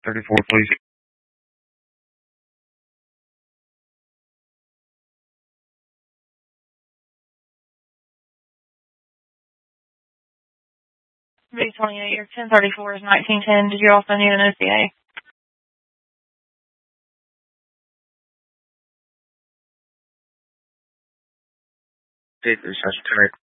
34, please. B28, your 1034 is 1910. Did you also need an OCA? That's correct.